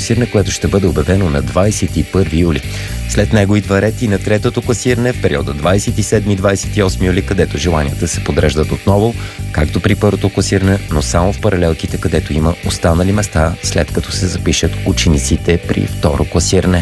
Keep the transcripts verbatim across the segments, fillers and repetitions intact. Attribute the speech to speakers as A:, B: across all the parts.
A: класиране, което ще бъде обявено на двадесет и първи юли. След него идва ред и на третото класиране в периода двадесет и седми - двадесет и осми юли, където желанията се подреждат отново, както при първото класиране, но само в паралелките, където има останали места, след като се запишат учениците при второ класиране.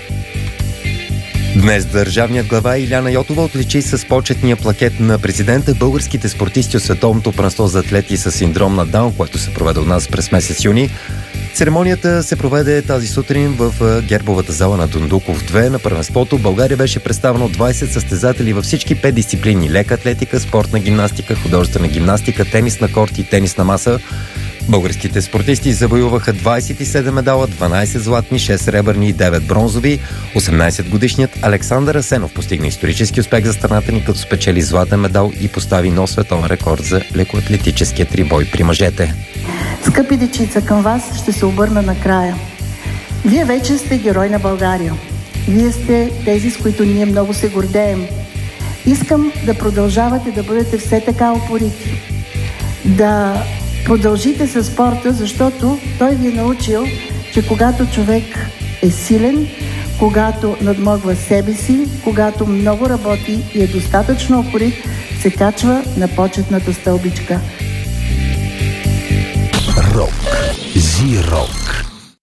A: Днес държавният глава Илияна Йотова отличи с почетния плакет на президента българските спортисти от Световното първенство за атлети с синдром на Даун, което се проведе у нас през месец юни. Церемонията се проведе тази сутрин в гербовата зала на Дондуков две на първенството. България беше представена от двадесет състезатели във всички пет дисциплини: лека атлетика, спортна гимнастика, художествена гимнастика, тенис на корт и тенис на маса. Българските спортисти завоюваха двадесет и седем медала, дванадесет златни, шест сребърни и девет бронзови. осемнадесетгодишният Александър Асенов постигна исторически успех за страната ни, като спечели златен медал и постави нов световен рекорд за лекоатлетическия трибой при мъжете.
B: Скъпи дечица, към вас ще се обърна накрая. Вие вече сте герой на България. Вие сте тези, с които ние много се гордеем. Искам да продължавате да бъдете все така упорити. Да продължите със спорта, защото той ви е научил, че когато човек е силен, когато надмогва себе си, когато много работи и е достатъчно упорит, се качва на почетната стълбичка.
C: Рок. Зи-рок.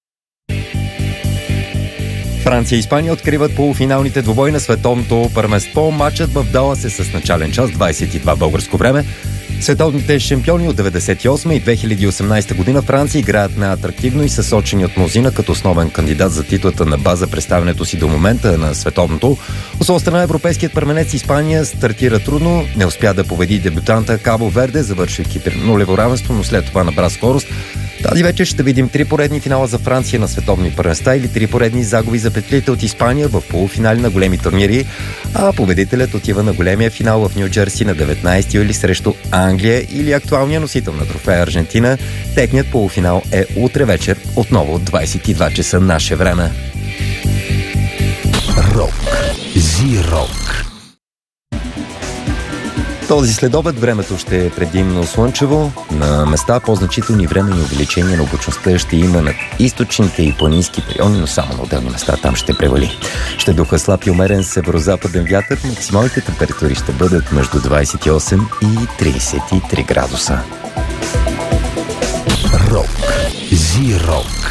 A: Франция и Испания откриват полуфиналните двубои на световното първенство. Матчът в Далас е с начален час двадесет и два българско време. Световните шампиони от деветдесет и осма и две хиляди и осемнадесета година Франция играят неатрактивно и са сочени от мнозина като основен кандидат за титлата на база представянето си до момента на световното. От своя страна европейският първенец Испания стартира трудно, не успя да победи дебютанта Кабо Верде, завършвайки при нулево равенство, но след това набра скорост. Тази вечер ще видим три поредни финала за Франция на световни първенства или три поредни загуби за петлите от Испания в полуфинали на големи турнири, а победителят отива на големия финал в Ню Джерси на деветнадесети юли срещу Англия или актуалния носител на трофея Аржентина. Техният полуфинал е утре вечер, отново от двадесет и два часа наше време.
C: Рок. Зи-рок.
A: Този следобед времето ще е предимно слънчево. На места по-значителни времени увеличения на облачността ще има над източните и планински райони, но само на отделни места там ще превали. Ще духа слаб и умерен северозападен вятър. Максималните температури ще бъдат между двадесет и осем и тридесет и три градуса.
C: Рок. Зи-рок.